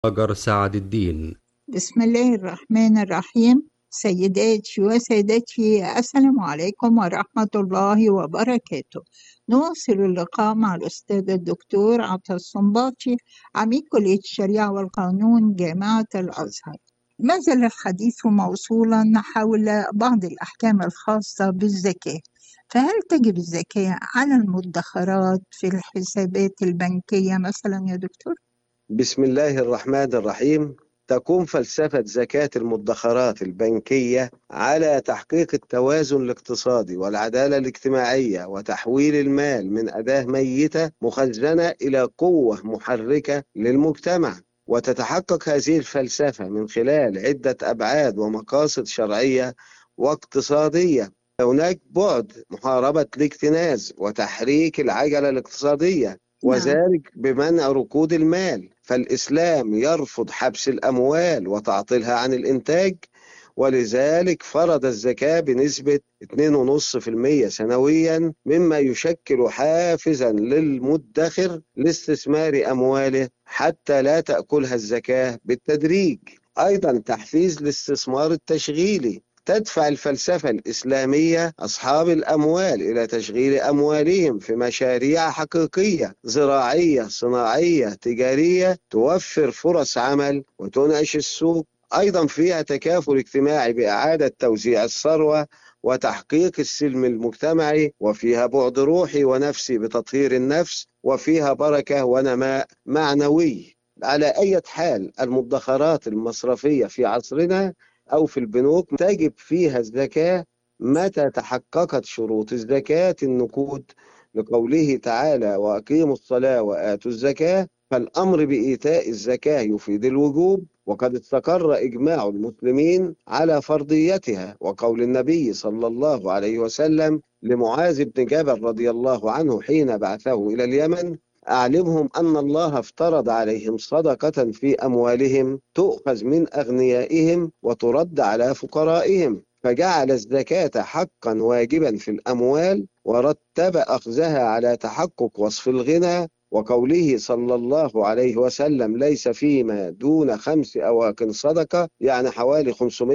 هاجر سعد الدين. بسم الله الرحمن الرحيم. سيداتي وسادتي، السلام عليكم ورحمة الله وبركاته. نواصل اللقاء مع الأستاذ الدكتور عطا الصنباطي، عميد كلية الشريعة والقانون جامعة الأزهر. ما زال الحديث موصولا حول بعض الأحكام الخاصة بالزكاة. فهل تجب الزكاة على المدخرات في الحسابات البنكية مثلا يا دكتور؟ بسم الله الرحمن الرحيم. تقوم فلسفة زكاة المدخرات البنكية على تحقيق التوازن الاقتصادي والعدالة الاجتماعية وتحويل المال من أداة ميتة مخزنة إلى قوة محركة للمجتمع. وتتحقق هذه الفلسفة من خلال عدة أبعاد ومقاصد شرعية واقتصادية. هناك بعد محاربة الاكتناز وتحريك العجلة الاقتصادية، نعم. وذلك بمنع ركود المال. فالإسلام يرفض حبس الأموال وتعطيلها عن الإنتاج، ولذلك فرض الزكاة بنسبة 2.5% سنويا، مما يشكل حافزا للمدخر لاستثمار أمواله حتى لا تأكلها الزكاة بالتدريج. أيضا تحفيز الاستثمار التشغيلي. تدفع الفلسفة الإسلامية أصحاب الأموال إلى تشغيل أموالهم في مشاريع حقيقية زراعية صناعية تجارية توفر فرص عمل وتنعش السوق. أيضا فيها تكافل اجتماعي بإعادة توزيع الثروة وتحقيق السلم المجتمعي، وفيها بعد روحي ونفسي بتطهير النفس، وفيها بركة ونماء معنوي. على أي حال المدخرات المصرفية في عصرنا أو في البنوك تجب فيها الزكاة متى تحققت شروط الزكاة النقود، لقوله تعالى: وأقيموا الصلاة وآتوا الزكاة. فالأمر بإيتاء الزكاة يفيد الوجوب، وقد استقر إجماع المسلمين على فرضيتها، وقول النبي صلى الله عليه وسلم لمعاذ بن جبل رضي الله عنه حين بعثه إلى اليمن: أعلمهم أن الله افترض عليهم صدقة في أموالهم تؤخذ من أغنيائهم وترد على فقرائهم، فجعل الزكاة حقا واجبا في الأموال، ورتب أخذها على تحقق وصف الغنى، وقوله صلى الله عليه وسلم: ليس فيما دون 5 أواق صدقة، يعني حوالي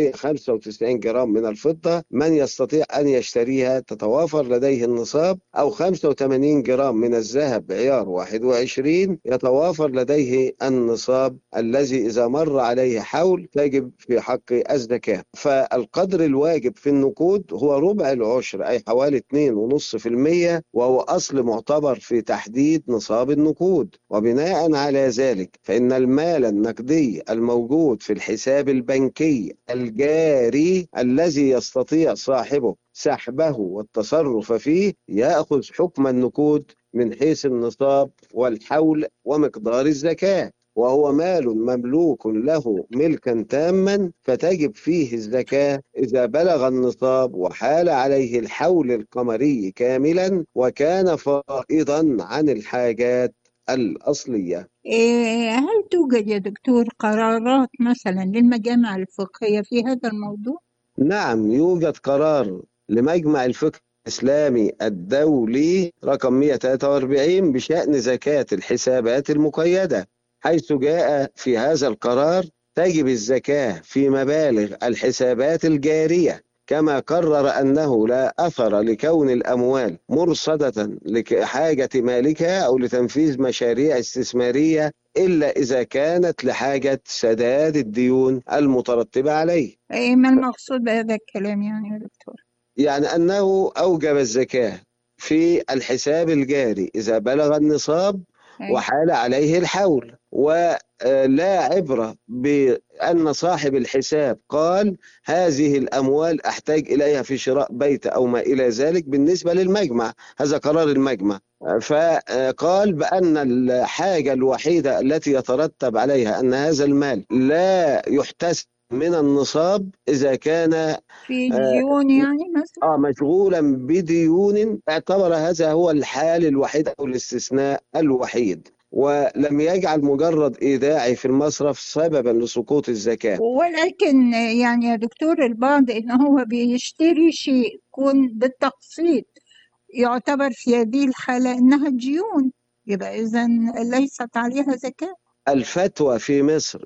595 جرام من الفضة، من يستطيع أن يشتريها تتوافر لديه النصاب، أو 85 جرام من الذهب عيار 21 يتوافر لديه النصاب، الذي إذا مر عليه حول تجب في حق الزكاة. فالقدر الواجب في النقود هو ربع العشر، أي حوالي 2.5%، وهو أصل معتبر في تحديد نصاب النقود. وبناء على ذلك فإن المال النقدي الموجود في الحساب البنكي الجاري الذي يستطيع صاحبه سحبه والتصرف فيه يأخذ حكم النقود من حيث النصاب والحول ومقدار الزكاة، وهو مال مملوك له ملكا تاما، فتجب فيه الزكاة إذا بلغ النصاب وحال عليه الحول القمري كاملا وكان فائضا عن الحاجات الأصلية. هل توجد يا دكتور قرارات مثلا للمجامع الفقهية في هذا الموضوع؟ نعم، يوجد قرار لمجمع الفقه الإسلامي الدولي رقم 143 بشأن زكاة الحسابات المقيدة، حيث جاء في هذا القرار: تجب الزكاة في مبالغ الحسابات الجارية، كما قرر أنه لا أثر لكون الأموال مرصدة لحاجة مالكها أو لتنفيذ مشاريع استثمارية إلا إذا كانت لحاجة سداد الديون المترتبة عليه. ما المقصود بهذا الكلام يعني يا دكتور؟ يعني أنه أوجب الزكاة في الحساب الجاري إذا بلغ النصاب أي. وحال عليه الحول، ولا عبرة بأن صاحب الحساب قال: هذه الأموال أحتاج إليها في شراء بيت أو ما إلى ذلك. بالنسبة للمجمع، هذا قرار المجمع، فقال بأن الحاجة الوحيدة التي يترتب عليها أن هذا المال لا يحتسب من النصاب إذا كان في ديون يعني مثلا؟ مشغولا بديون. اعتبر هذا هو الحال الوحيد أو الاستثناء الوحيد، ولم يجعل مجرد إيداعي في المصرف سببا لسقوط الزكاة. ولكن يعني يا دكتور، البعض إن هو بيشتري شيء يكون بالتقسيط، يعتبر في هذه الحالة إنها ديون، يبقى إذا ليست عليها زكاة. الفتوى في مصر